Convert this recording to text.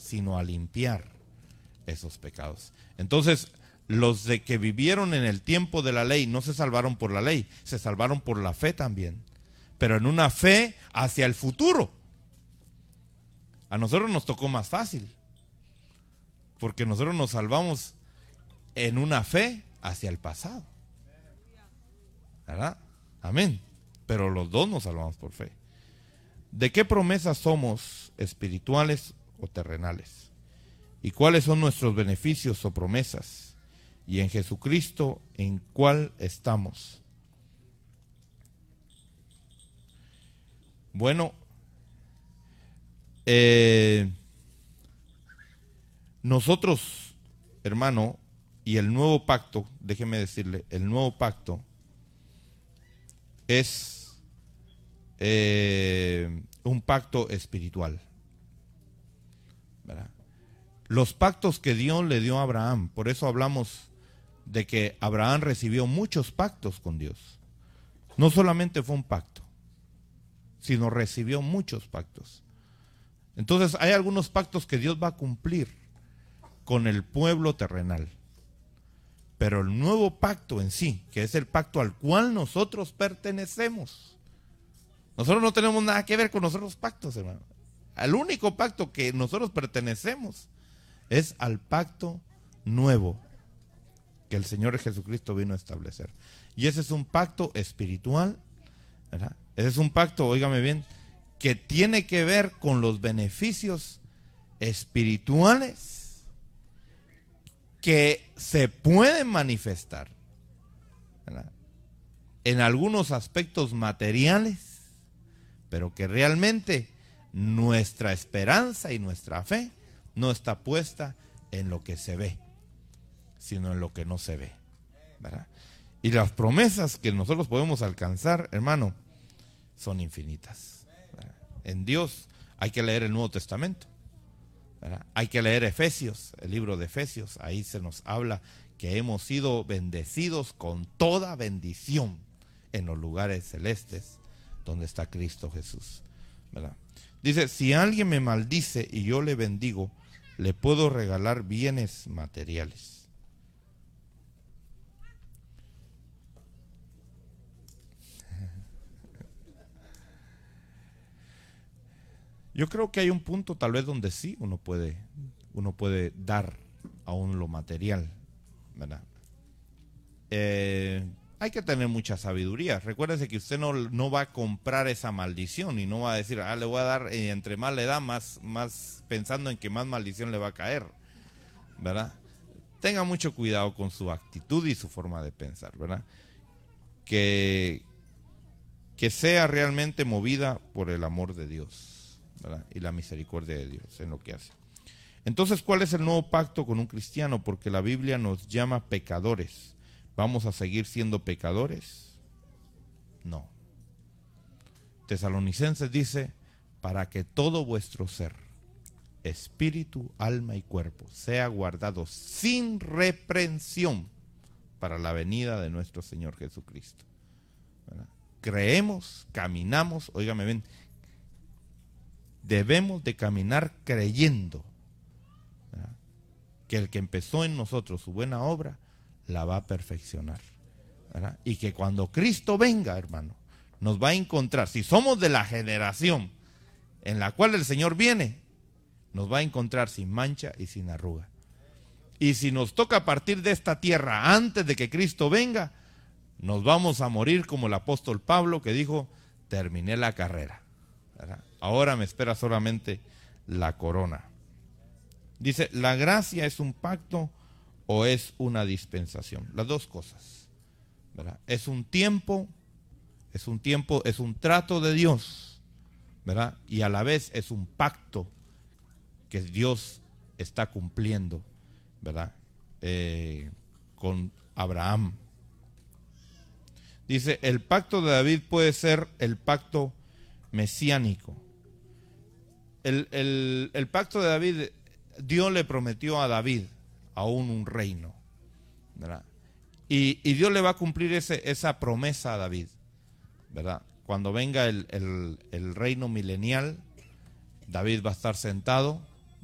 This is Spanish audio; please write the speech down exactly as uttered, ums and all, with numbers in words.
sino a limpiar esos pecados. Entonces, los de que vivieron en el tiempo de la ley no se salvaron por la ley, se salvaron por la fe también, pero en una fe hacia el futuro. A nosotros nos tocó más fácil, porque nosotros nos salvamos en una fe hacia el pasado, ¿verdad? Amén. Pero los dos nos salvamos por fe. ¿De qué promesas somos, espirituales o terrenales? ¿Y cuáles son nuestros beneficios o promesas? Y en Jesucristo, ¿en cuál estamos? Bueno, eh, nosotros, hermano, y el nuevo pacto, déjeme decirle, el nuevo pacto es eh, un pacto espiritual, ¿verdad? Los pactos que Dios le dio a Abraham, por eso hablamos de que Abraham recibió muchos pactos con Dios. No solamente fue un pacto, sino recibió muchos pactos. Entonces hay algunos pactos que Dios va a cumplir con el pueblo terrenal. Pero el nuevo pacto en sí, que es el pacto al cual nosotros pertenecemos. Nosotros no tenemos nada que ver con los otros pactos, hermano. Al único pacto que nosotros pertenecemos es al pacto nuevo que el Señor Jesucristo vino a establecer. Y ese es un pacto espiritual, ¿verdad? Ese es un pacto, óigame bien, que tiene que ver con los beneficios espirituales que se pueden manifestar, ¿verdad?, en algunos aspectos materiales, pero que realmente nuestra esperanza y nuestra fe no está puesta en lo que se ve, sino en lo que no se ve, ¿verdad? Y las promesas que nosotros podemos alcanzar, hermano, son infinitas, ¿verdad? En Dios hay que leer el Nuevo Testamento, ¿verdad? Hay que leer Efesios, el libro de Efesios. Ahí se nos habla que hemos sido bendecidos con toda bendición en los lugares celestes donde está Cristo Jesús, ¿verdad? Dice, si alguien me maldice y yo le bendigo, le puedo regalar bienes materiales. Yo creo que hay un punto tal vez donde sí uno puede, uno puede dar aún lo material, ¿verdad? Eh, hay que tener mucha sabiduría. Recuérdese que usted no, no va a comprar esa maldición y no va a decir, ah, le voy a dar, y entre más le da, más, más pensando en que más maldición le va a caer, ¿verdad? Tenga mucho cuidado con su actitud y su forma de pensar, ¿verdad? Que, que sea realmente movida por el amor de Dios, ¿verdad?, y la misericordia de Dios en lo que hace. Entonces, ¿cuál es el nuevo pacto con un cristiano? Porque la Biblia nos llama pecadores. ¿Vamos a seguir siendo pecadores? No. Tesalonicenses dice, para que todo vuestro ser, espíritu, alma y cuerpo, sea guardado sin reprensión para la venida de nuestro Señor Jesucristo, ¿verdad? Creemos, caminamos, óigame bien, debemos de caminar creyendo, ¿verdad?, que el que empezó en nosotros su buena obra la va a perfeccionar, ¿verdad? Y que cuando Cristo venga, hermano, nos va a encontrar, si somos de la generación en la cual el Señor viene, nos va a encontrar sin mancha y sin arruga. Y si nos toca partir de esta tierra antes de que Cristo venga, nos vamos a morir como el apóstol Pablo, que dijo, terminé la carrera, ¿verdad? Ahora me espera solamente la corona. Dice, ¿la gracia es un pacto o es una dispensación? Las dos cosas, ¿verdad? Es un tiempo, es un tiempo, es un trato de Dios, ¿verdad? Y a la vez es un pacto que Dios está cumpliendo, ¿verdad? Eh, con Abraham. Dice, el pacto de David puede ser el pacto mesiánico. El, el, el pacto de David, Dios le prometió a David aún un reino, ¿verdad? Y, y Dios le va a cumplir ese, esa promesa a David, ¿verdad? Cuando venga el, el, el reino milenial, David va a estar sentado